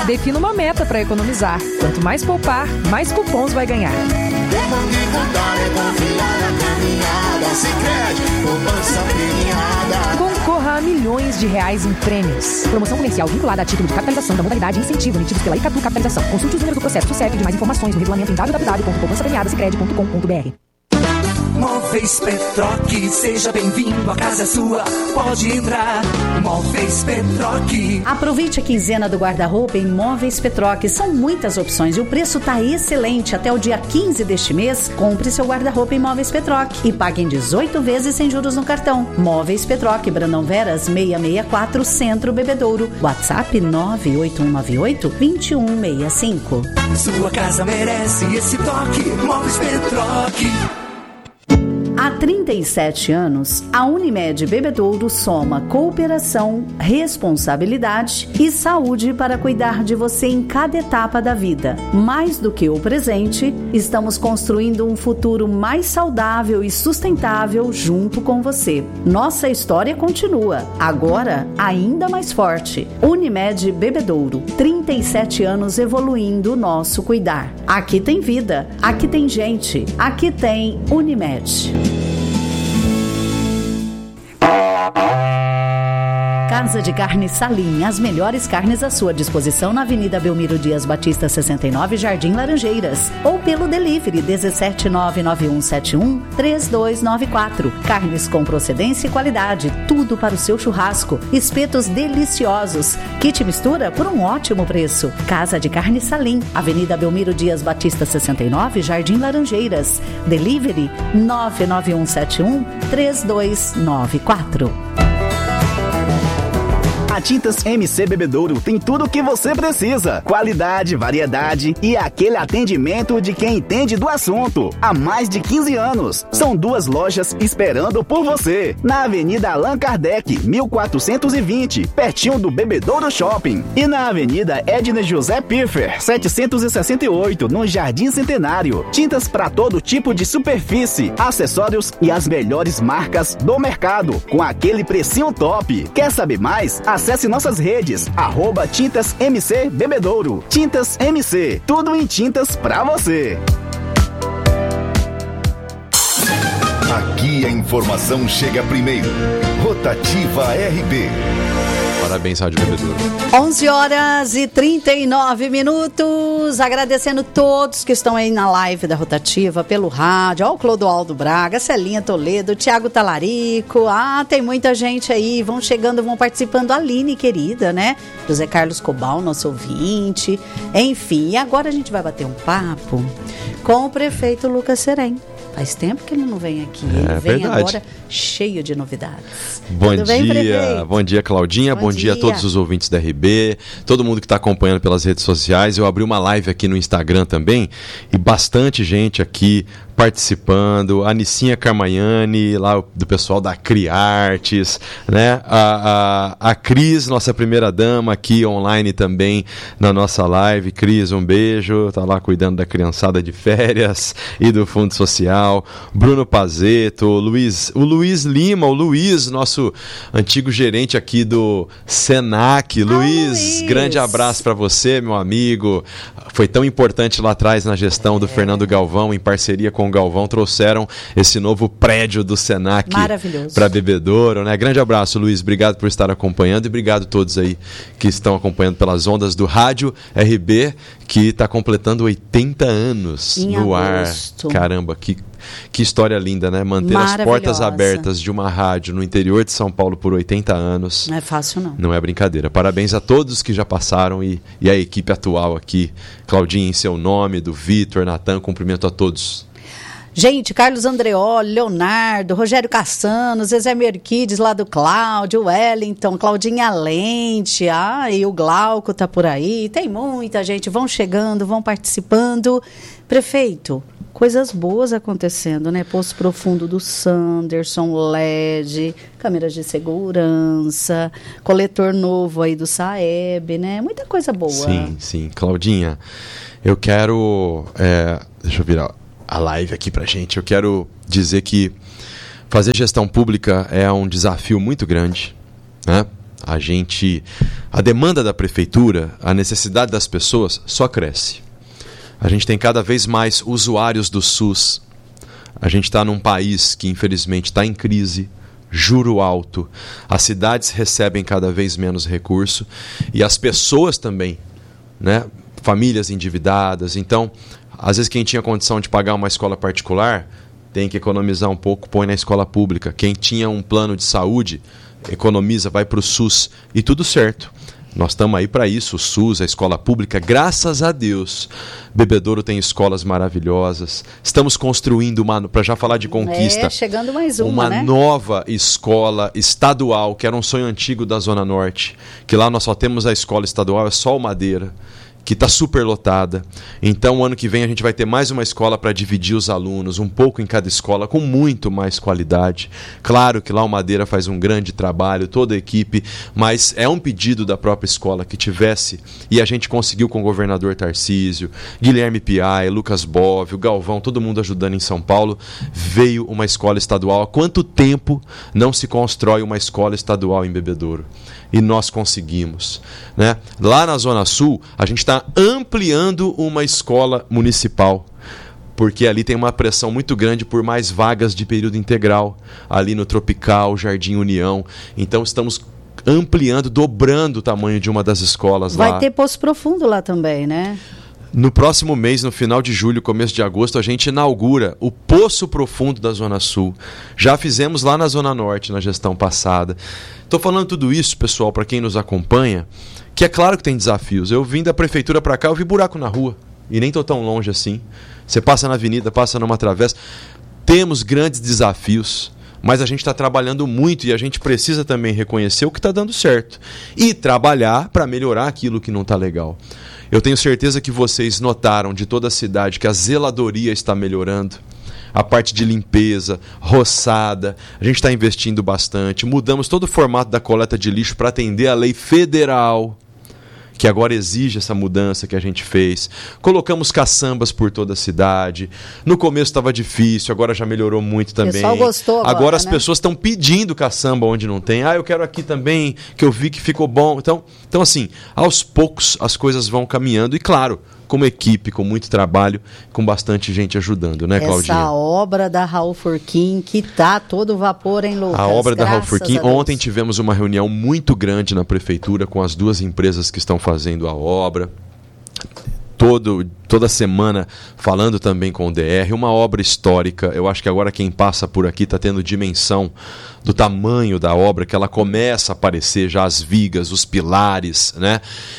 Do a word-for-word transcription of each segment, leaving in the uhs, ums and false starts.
Defina uma meta para economizar. Quanto mais poupar, mais cupons vai ganhar. Concorra a milhões de reais em prêmios. Promoção comercial vinculada a título de capitalização da modalidade incentivo emitidos pela Icatu Capitalização. Consulte os números do processo do C E P de mais informações no regulamento em w w w ponto poupança premiada sicredi ponto com ponto b r. Móveis Petroc, seja bem-vindo, a casa é sua, pode entrar. Móveis Petroc. Aproveite a quinzena do guarda-roupa em Móveis Petroc. São muitas opções e o preço está excelente. Até o dia quinze deste mês, compre seu guarda-roupa em Móveis Petroc e pague em dezoito vezes sem juros no cartão. Móveis Petroc, Brandão Veras, seiscentos e sessenta e quatro, Centro Bebedouro. WhatsApp nove oito um nove oito, dois um seis cinco. Sua casa merece esse toque. Móveis Petroc. Há trinta e sete anos, a Unimed Bebedouro soma cooperação, responsabilidade e saúde para cuidar de você em cada etapa da vida. Mais do que o presente, estamos construindo um futuro mais saudável e sustentável junto com você. Nossa história continua, agora ainda mais forte. Unimed Bebedouro, trinta e sete anos evoluindo o nosso cuidar. Aqui tem vida, aqui tem gente, aqui tem Unimed. Casa de Carne Salim, as melhores carnes à sua disposição na Avenida Belmiro Dias Batista sessenta e nove, Jardim Laranjeiras, ou pelo delivery dezessete nove nove um sete um três dois nove quatro. Carnes com procedência e qualidade, tudo para o seu churrasco, espetos deliciosos, kit mistura por um ótimo preço. Casa de Carne Salim, Avenida Belmiro Dias Batista sessenta e nove, Jardim Laranjeiras, delivery nove nove um sete um três dois nove quatro. A Tintas M C Bebedouro tem tudo o que você precisa. Qualidade, variedade e aquele atendimento de quem entende do assunto. Há mais de quinze anos. São duas lojas esperando por você. Na Avenida Allan Kardec, mil quatrocentos e vinte, pertinho do Bebedouro Shopping. E na Avenida Edna José Piffer, setecentos e sessenta e oito, no Jardim Centenário. Tintas para todo tipo de superfície, acessórios e as melhores marcas do mercado. Com aquele precinho top. Quer saber mais? Acesse nossas redes, arroba Tintas M C Bebedouro. Tintas M C, tudo em tintas pra você. Aqui a informação chega primeiro. Rotativa R B. Parabéns, Rádio Bebedouro. onze horas e trinta e nove minutos. Agradecendo todos que estão aí na live da Rotativa, pelo rádio. Ó, o Clodoaldo Braga, Celinha Toledo, Tiago Talarico. Ah, tem muita gente aí. Vão chegando, vão participando. A Aline, querida, né? José Carlos Cobal, nosso ouvinte. Enfim, e agora a gente vai bater um papo com o prefeito Lucas Serem. Faz tempo que ele não vem aqui. Ele é, vem verdade. Agora cheio de novidades. Bom Tudo dia, bem, prefeito? Bom dia, Claudinha. Bom, Bom dia. dia a todos os ouvintes da R B, todo mundo que está acompanhando pelas redes sociais. Eu abri uma live aqui no Instagram também e bastante gente aqui participando. A Nicinha Carmagnani, lá do pessoal da Criartes, né? A, a, a Cris, nossa primeira dama, aqui online também na nossa live. Cris, um beijo. Tá lá cuidando da criançada de férias e do Fundo Social. Bruno Pazeto, o Luiz, o Luiz Lima, o Luiz, nosso antigo gerente aqui do Senac. Ah, Luiz, Luiz, grande abraço para você, meu amigo. Foi tão importante lá atrás na gestão do é. Fernando Galvão, em parceria com o Galvão, trouxeram esse novo prédio do Senac para Bebedouro, né? Grande abraço, Luiz. Obrigado por estar acompanhando e obrigado a todos aí que estão acompanhando pelas ondas do Rádio R B, que está completando oitenta anos em no agosto. Ar. Caramba, que Que história linda, né? Manter as portas abertas de uma rádio no interior de São Paulo por oitenta anos. Não é fácil, não. Não é brincadeira. Parabéns a todos que já passaram e, e a equipe atual aqui. Claudinha, em seu nome, do Vitor, Natan, cumprimento a todos. Gente, Carlos Andreoli, Leonardo, Rogério Cassano, Zezé Merquides lá do Cláudio, Wellington, Claudinha Lente, ah, e o Glauco tá por aí. Tem muita gente, vão chegando, vão participando. Prefeito, coisas boas acontecendo, né? Poço Profundo do Sanderson, L E D, câmeras de segurança, coletor novo aí do Saeb, né? Muita coisa boa. Sim, sim. Claudinha, eu quero... É, deixa eu virar a live aqui pra gente. Eu quero dizer que fazer gestão pública é um desafio muito grande, né? a gente, a demanda da prefeitura, a necessidade das pessoas só cresce. A gente tem cada vez mais usuários do SUS. A gente está num país que infelizmente está em crise, juro alto, as cidades recebem cada vez menos recurso e as pessoas também, né? Famílias endividadas. Então, às vezes quem tinha condição de pagar uma escola particular tem que economizar um pouco, põe na escola pública. Quem tinha um plano de saúde, economiza, vai para o SUS e tudo certo. Nós estamos aí para isso, o SUS, a escola pública, graças a Deus. Bebedouro tem escolas maravilhosas. Estamos construindo uma, para já falar de conquista, é, chegando mais uma, uma né? nova escola estadual, que era um sonho antigo da Zona Norte, que lá nós só temos a escola estadual, é só o Madeira, que está super lotada. Então, ano que vem a gente vai ter mais uma escola para dividir os alunos, um pouco em cada escola, com muito mais qualidade. Claro que lá o Madeira faz um grande trabalho, toda a equipe, mas é um pedido da própria escola que tivesse, e a gente conseguiu com o governador Tarcísio, Guilherme Piai, Lucas Bove, o Galvão, todo mundo ajudando em São Paulo, veio uma escola estadual. Há quanto tempo não se constrói uma escola estadual em Bebedouro? E nós conseguimos, né? Lá na Zona Sul, a gente está ampliando uma escola municipal, porque ali tem uma pressão muito grande por mais vagas de período integral, ali no Tropical, Jardim União. Então estamos ampliando, dobrando o tamanho de uma das escolas lá. Vai ter Poço Profundo lá também, né? No próximo mês, no final de julho, começo de agosto, a gente inaugura o Poço Profundo da Zona Sul. Já fizemos lá na Zona Norte, na gestão passada. Estou falando tudo isso, pessoal, para quem nos acompanha, que é claro que tem desafios. Eu vim da prefeitura para cá, eu vi buraco na rua, e nem estou tão longe assim. Você passa na avenida, passa numa travessa. Temos grandes desafios, mas a gente está trabalhando muito e a gente precisa também reconhecer o que está dando certo e trabalhar para melhorar aquilo que não está legal. Eu tenho certeza que vocês notaram de toda a cidade que a zeladoria está melhorando. A parte de limpeza, roçada, a gente está investindo bastante. Mudamos todo o formato da coleta de lixo para atender a lei federal, que agora exige essa mudança que a gente fez. Colocamos caçambas por toda a cidade. No começo estava difícil, agora já melhorou muito também. O pessoal gostou agora, agora as né? pessoas estão pedindo caçamba onde não tem. Ah, eu quero aqui também, que eu vi que ficou bom. Então, então assim, aos poucos as coisas vão caminhando. E claro, como equipe, com muito trabalho, com bastante gente ajudando, né, Claudinha? Essa obra da Raul Furquim, que tá todo vapor, hein, Lucas? A obra da Raul Furquim. a Deus. Ontem tivemos uma reunião muito grande na prefeitura com as duas empresas que estão fazendo a obra. Todo, toda semana falando também com o D R, uma obra histórica. Eu acho que agora quem passa por aqui está tendo dimensão do tamanho da obra, que ela começa a aparecer já as vigas, os pilares, né?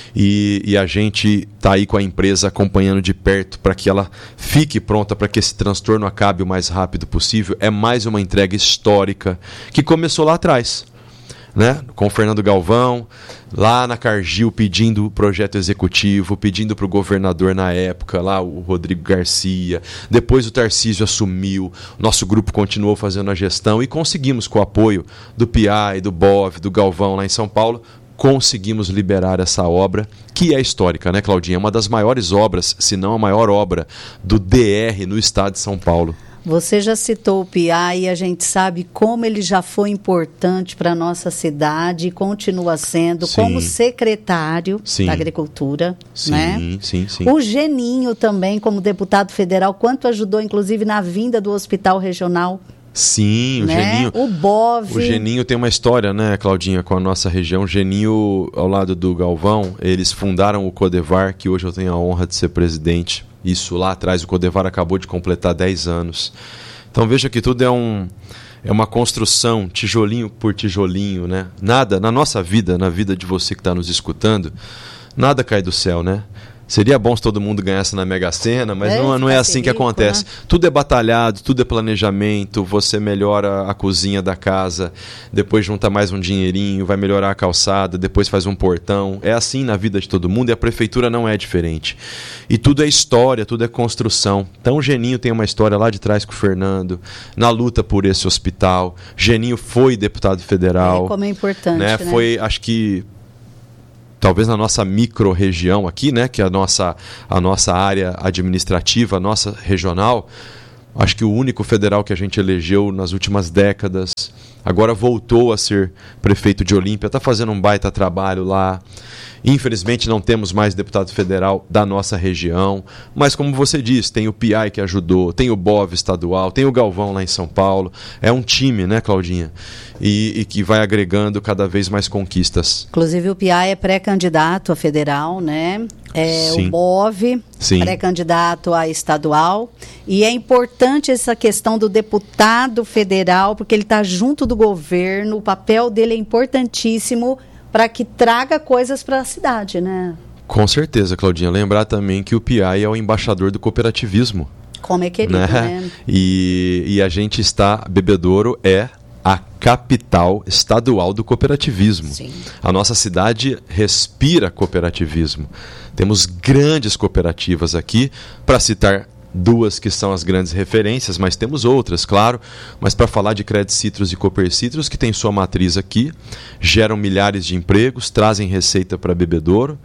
E, e a gente está aí com a empresa acompanhando de perto para que ela fique pronta, para que esse transtorno acabe o mais rápido possível. É mais uma entrega histórica que começou lá atrás, né? Com o Fernando Galvão, lá na Cargill, pedindo o projeto executivo, pedindo para o governador na época, lá o Rodrigo Garcia. Depois o Tarcísio assumiu, nosso grupo continuou fazendo a gestão e conseguimos, com o apoio do Piai, do Bove, do Galvão lá em São Paulo, conseguimos liberar essa obra, que é histórica, né, Claudinha? É uma das maiores obras, se não a maior obra do D R no estado de São Paulo. Você já citou o Piai e a gente sabe como ele já foi importante para a nossa cidade e continua sendo, Sim. como secretário Sim. da Agricultura. Sim, né? sim, sim. O Geninho também, como deputado federal, quanto ajudou, inclusive, na vinda do Hospital Regional. Sim, o né? Geninho. O Bove. O Geninho tem uma história, né, Claudinha, com a nossa região. O Geninho, ao lado do Galvão, eles fundaram o Codevar, que hoje eu tenho a honra de ser presidente. Isso lá atrás, o Codevar acabou de completar dez anos. Então veja que tudo é, um, é uma construção, tijolinho por tijolinho, né? Nada, na nossa vida, na vida de você que está nos escutando, nada cai do céu, né? Seria bom se todo mundo ganhasse na Mega Sena, mas é, não, não é assim que rico, acontece. Né? Tudo é batalhado, tudo é planejamento, você melhora a cozinha da casa, depois junta mais um dinheirinho, vai melhorar a calçada, depois faz um portão. É assim na vida de todo mundo e a prefeitura não é diferente. E tudo é história, tudo é construção. Então o Geninho tem uma história lá de trás com o Fernando, na luta por esse hospital. Geninho foi deputado federal. É, como é importante, né? né? Foi, acho que... talvez na nossa micro-região aqui, né, que é a nossa, a nossa área administrativa, a nossa regional, acho que o único federal que a gente elegeu nas últimas décadas. Agora voltou a ser prefeito de Olímpia, está fazendo um baita trabalho lá. Infelizmente não temos mais deputado federal da nossa região, mas como você disse, tem o P I que ajudou, tem o B O V estadual, tem o Galvão lá em São Paulo. É um time, né, Claudinha? E, e que vai agregando cada vez mais conquistas. Inclusive o P I é pré-candidato a federal, né? É, o B O V, pré-candidato a estadual. E é importante essa questão do deputado federal, porque ele está junto do governo, o papel dele é importantíssimo para que traga coisas para a cidade, né? Com certeza, Claudinha. Lembrar também que o P I é o embaixador do cooperativismo. Como é querido, né? né? E, e a gente está... Bebedouro é a capital estadual do cooperativismo. Sim. A nossa cidade respira cooperativismo. Temos grandes cooperativas aqui, para citar duas que são as grandes referências, mas temos outras, claro. Mas para falar de Credit Citrus e Cooper Citrus, que tem sua matriz aqui, geram milhares de empregos, trazem receita para Bebedouro.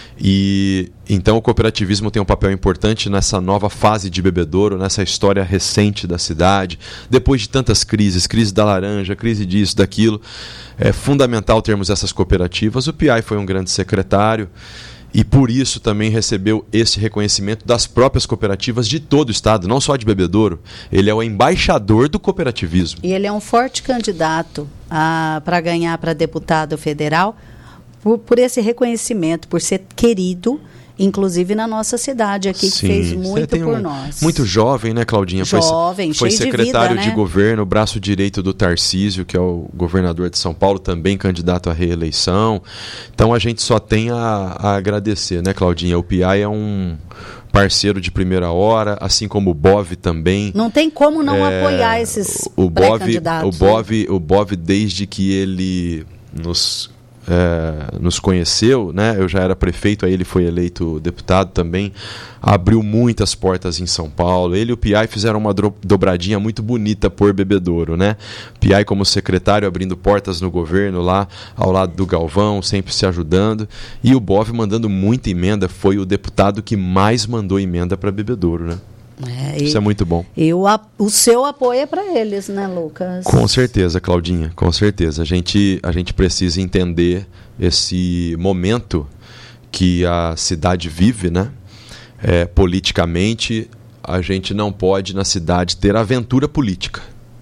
E então o cooperativismo tem um papel importante nessa nova fase de Bebedouro, nessa história recente da cidade. Depois de tantas crises, crise da laranja, crise disso, daquilo, é fundamental termos essas cooperativas. O P I foi um grande secretário. E por isso também recebeu esse reconhecimento das próprias cooperativas de todo o estado, não só de Bebedouro. Ele é o embaixador do cooperativismo. E ele é um forte candidato para ganhar para deputado federal por, por esse reconhecimento, por ser querido, inclusive na nossa cidade aqui, Sim, que fez muito por um, nós. Muito jovem, né, Claudinha? Jovem, foi, foi cheio secretário de, vida, de né? governo, braço direito do Tarcísio, que é o governador de São Paulo, também candidato à reeleição. Então a gente só tem a, a agradecer, né, Claudinha? O P I é um parceiro de primeira hora, assim como o B O V também. Não tem como não é, apoiar esses o pré-candidatos. O B O V, né? o B O V, desde que ele nos... É, nos conheceu, né? Eu já era prefeito, aí ele foi eleito deputado também, abriu muitas portas em São Paulo. Ele e o P I fizeram uma dobradinha muito bonita por Bebedouro, né? P I como secretário abrindo portas no governo lá, ao lado do Galvão, sempre se ajudando, e o B O V mandando muita emenda, foi o deputado que mais mandou emenda para Bebedouro, né? É, Isso e, é muito bom. E o, o seu apoio é para eles, né, Lucas? Com certeza, Claudinha, com certeza. A gente, a gente precisa entender esse momento que a cidade vive, né? É, politicamente, a gente não pode, na cidade, ter aventura política.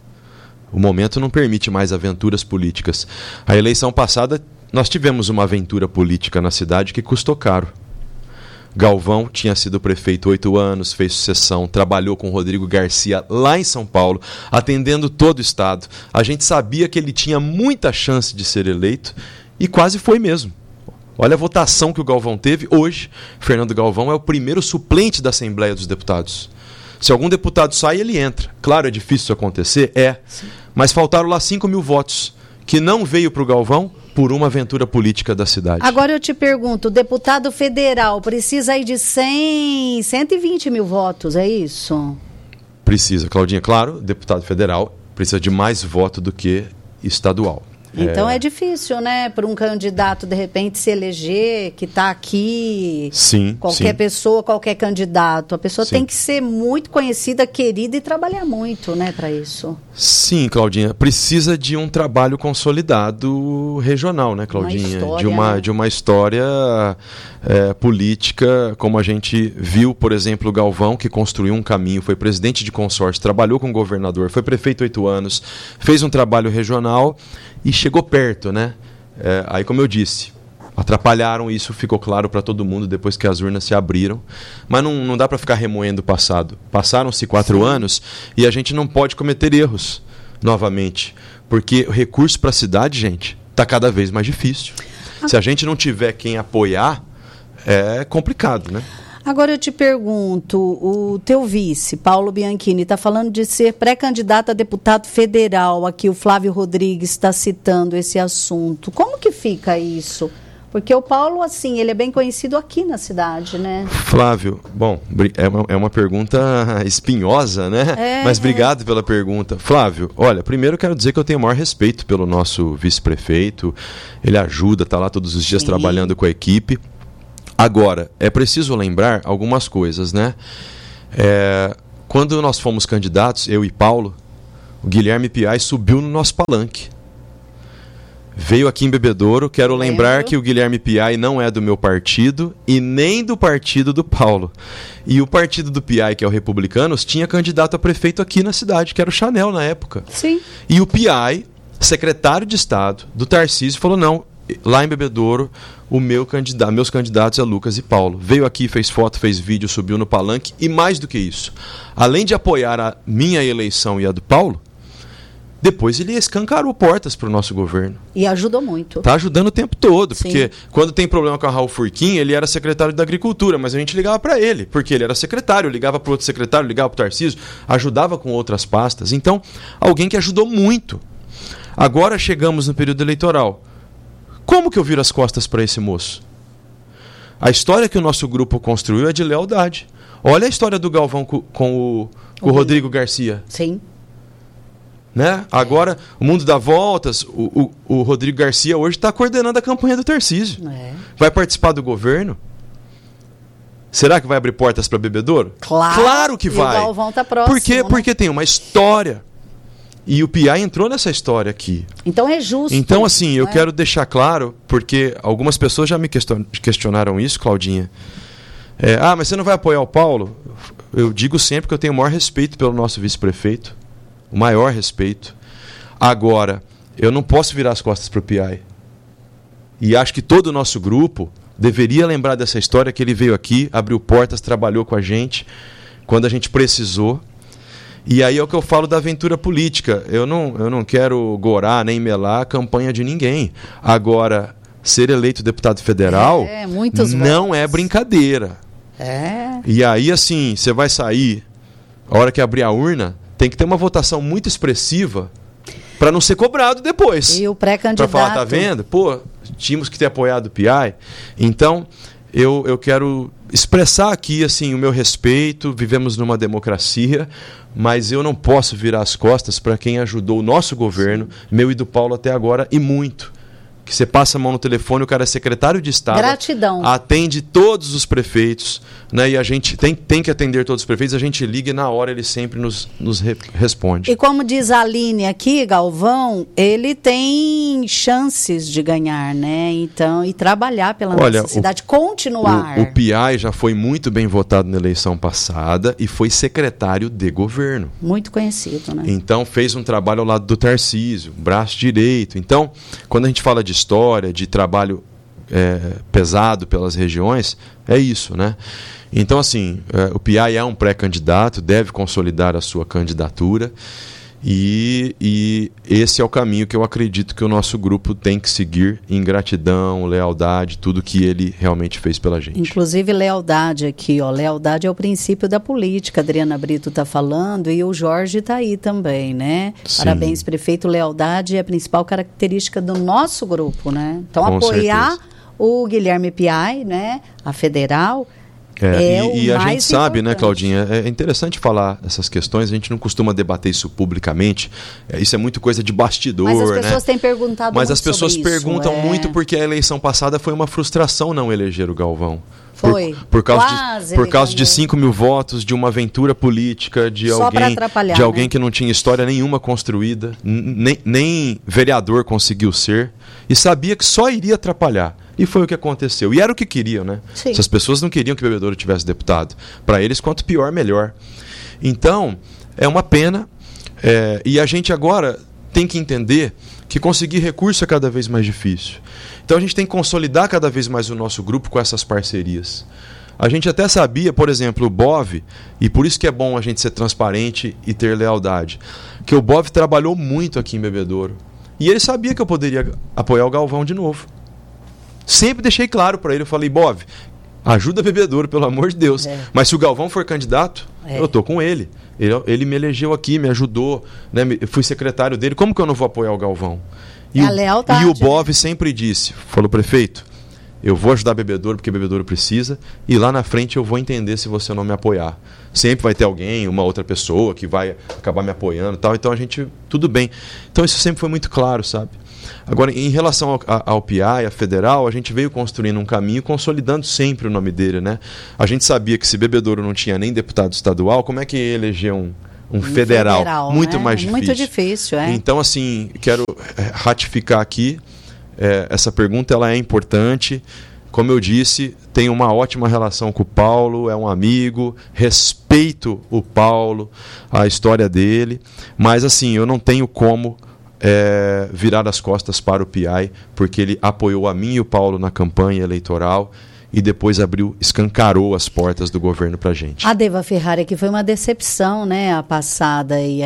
O momento não permite mais aventuras políticas. A eleição passada, nós tivemos uma aventura política na cidade que custou caro. Galvão tinha sido prefeito oito anos, fez sucessão, trabalhou com Rodrigo Garcia lá em São Paulo, atendendo todo o estado. A gente sabia que ele tinha muita chance de ser eleito e quase foi mesmo. Olha a votação que o Galvão teve. Hoje, Fernando Galvão é o primeiro suplente da Assembleia dos Deputados. Se algum deputado sai, ele entra. Claro, é difícil isso acontecer? É. Sim. Mas faltaram lá cinco mil votos, que não veio para o Galvão por uma aventura política da cidade. Agora eu te pergunto, o deputado federal precisa aí de cem, cento e vinte mil votos, é isso? Precisa, Claudinha. Claro, deputado federal precisa de mais voto do que estadual. Então é, é difícil, né, para um candidato, de repente, se eleger, que está aqui, sim, qualquer sim. pessoa, qualquer candidato. A pessoa sim. tem que ser muito conhecida, querida e trabalhar muito, né, para isso. Sim, Claudinha. Precisa de um trabalho consolidado regional, né, Claudinha? Uma história, de uma, né? de uma história é, política, como a gente viu, por exemplo, o Galvão, que construiu um caminho, foi presidente de consórcio, trabalhou com o governador, foi prefeito oito anos, fez um trabalho regional e chegou perto, né? É, aí, como eu disse, atrapalharam, isso ficou claro para todo mundo depois que as urnas se abriram. Mas não, não dá para ficar remoendo o passado. Passaram-se quatro Sim. anos e a gente não pode cometer erros novamente. Porque o recurso para a cidade, gente, está cada vez mais difícil. Ah. Se a gente não tiver quem apoiar, é complicado, né? Agora eu te pergunto, o teu vice, Paulo Bianchini, está falando de ser pré-candidato a deputado federal. Aqui o Flávio Rodrigues está citando esse assunto. Como que fica isso? Porque o Paulo, assim, ele é bem conhecido aqui na cidade, né? Flávio, bom, é uma, é uma pergunta espinhosa, né? É, Mas obrigado é. pela pergunta. Flávio, olha, primeiro eu quero dizer que eu tenho o maior respeito pelo nosso vice-prefeito. Ele ajuda, está lá todos os dias Sim. trabalhando com a equipe. Agora, é preciso lembrar algumas coisas, né? É, quando nós fomos candidatos, eu e Paulo, o Guilherme Piai subiu no nosso palanque. Veio aqui em Bebedouro. Quero lembrar que o Guilherme Piai não é do meu partido e nem do partido do Paulo. E o partido do Piai, que é o Republicanos, tinha candidato a prefeito aqui na cidade, que era o Chanel na época. Sim. E o Piai, secretário de Estado do Tarcísio, falou: não, lá em Bebedouro, o meu candidato, meus candidatos é Lucas e Paulo. Veio aqui, fez foto, fez vídeo, subiu no palanque. E mais do que isso, além de apoiar a minha eleição e a do Paulo, depois ele escancarou portas para o nosso governo. E ajudou muito. Está ajudando o tempo todo. Sim. Porque quando tem problema com a Raul Furquim, ele era secretário da Agricultura, mas a gente ligava para ele, porque ele era secretário, ligava para outro secretário, ligava para o Tarcísio, ajudava com outras pastas. Então, alguém que ajudou muito. Agora chegamos no período eleitoral. Como que eu viro as costas para esse moço? A história que o nosso grupo construiu é de lealdade. Olha a história do Galvão com, com o, com o Rodrigo Garcia. Sim. Né? Agora, o mundo dá voltas. O, o, o Rodrigo Garcia hoje está coordenando a campanha do Tarcísio. É. Vai participar do governo? Será que vai abrir portas para Bebedouro? Claro, claro que vai. E o Galvão tá próximo. Por quê? Né? Porque tem uma história. E o Piai entrou nessa história aqui. Então é justo. Então, assim, eu é? quero deixar claro, porque algumas pessoas já me questionaram isso, Claudinha. É, ah, mas você não vai apoiar o Paulo? Eu digo sempre que eu tenho o maior respeito pelo nosso vice-prefeito. O maior respeito. Agora, eu não posso virar as costas para o Piai. E acho que todo o nosso grupo deveria lembrar dessa história, que ele veio aqui, abriu portas, trabalhou com a gente, quando a gente precisou. E aí é o que eu falo da aventura política. Eu não, eu não quero gorar nem melar a campanha de ninguém. Agora, ser eleito deputado federal é, muitos não votos. é brincadeira. É. E aí, assim, você vai sair, a hora que abrir a urna, tem que ter uma votação muito expressiva para não ser cobrado depois. E o pré-candidato... Para falar, tá vendo? Pô, tínhamos que ter apoiado o Piai. Então, eu, eu quero expressar aqui assim, o meu respeito. Vivemos numa democracia, mas eu não posso virar as costas para quem ajudou o nosso governo, meu e do Paulo até agora, e muito. Que você passa a mão no telefone, o cara é secretário de Estado. Gratidão. Atende todos os prefeitos, né? E a gente tem, tem que atender todos os prefeitos, a gente liga e na hora ele sempre nos, nos re, responde. E como diz a Aline aqui, Galvão, ele tem chances de ganhar, né? Então, e trabalhar pela Olha, nossa cidade, o, continuar. O, o Piai já foi muito bem votado na eleição passada e foi secretário de governo. Muito conhecido, né? Então fez um trabalho ao lado do Tarcísio, braço direito. Então, quando a gente fala de história, de trabalho é, pesado pelas regiões, é isso, né? Então, assim, é, o Piai é um pré-candidato, deve consolidar a sua candidatura e, e esse é o caminho que eu acredito que o nosso grupo tem que seguir em gratidão, lealdade, tudo que ele realmente fez pela gente. Inclusive lealdade aqui, ó, lealdade é o princípio da política, a Adriana Brito está falando e o Jorge está aí também, né? Sim. Parabéns, prefeito, lealdade é a principal característica do nosso grupo, né? Então Com apoiar certeza. o Guilherme Piai, né, a federal... É, É e, e a mais gente sabe, né, importante. Claudinha, é interessante falar essas questões, a gente não costuma debater isso publicamente, é, isso é muito coisa de bastidor, Mas as pessoas né? têm perguntado Mas muito as pessoas sobre isso, perguntam é. muito porque a eleição passada foi uma frustração não eleger o Galvão. Foi. Por, por causa, Quase de, por ele causa de ganhou. cinco mil votos, de uma aventura política, de Só pra alguém, atrapalhar, de alguém né? que não tinha história nenhuma construída, n- nem, nem vereador conseguiu ser, e sabia que só iria atrapalhar. E foi o que aconteceu. E era o que queriam, né? Sim. Se as pessoas não queriam que o Bebedouro tivesse deputado. Para eles, quanto pior, melhor. Então, é uma pena. É, e a gente agora tem que entender que conseguir recurso é cada vez mais difícil. Então, a gente tem que consolidar cada vez mais o nosso grupo com essas parcerias. A gente até sabia, por exemplo, o B O V, e por isso que é bom a gente ser transparente e ter lealdade, que o B O V trabalhou muito aqui em Bebedouro. E ele sabia que eu poderia apoiar o Galvão de novo. Sempre deixei claro para ele, eu falei, Bov, ajuda Bebedouro, pelo amor de Deus. É. Mas se o Galvão for candidato, É. eu tô com ele. ele. Ele me elegeu aqui, me ajudou, né? Eu fui secretário dele, como que eu não vou apoiar o Galvão? E É o, a lealdade, e o né? Bov sempre disse, falou, prefeito, eu vou ajudar Bebedouro porque Bebedouro precisa, e lá na frente eu vou entender se você não me apoiar. Sempre vai ter alguém, uma outra pessoa que vai acabar me apoiando e tal, então a gente, tudo bem. Então isso sempre foi muito claro, sabe? Agora, em relação ao, ao P I, a federal, a gente veio construindo um caminho, consolidando sempre o nome dele, né? A gente sabia que se Bebedouro não tinha nem deputado estadual, como é que ia eleger um, um, um federal? federal? Muito né? mais difícil. Muito difícil, é. Então, assim, quero ratificar aqui, é, essa pergunta ela é importante. Como eu disse, tenho uma ótima relação com o Paulo, é um amigo, respeito o Paulo, a história dele, mas assim, eu não tenho como É, virar as costas para o P I, porque ele apoiou a mim e o Paulo na campanha eleitoral e depois abriu, escancarou as portas do governo para a gente. A Deva Ferrari, que foi uma decepção, né, a passada, e